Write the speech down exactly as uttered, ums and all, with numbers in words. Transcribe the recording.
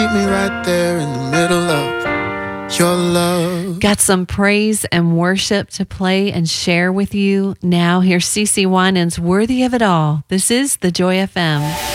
keep me right there in the middle of your love. Got some praise and worship to play and share with you. Now here's CeCe Winans, Worthy of It All. This is the Joy F M.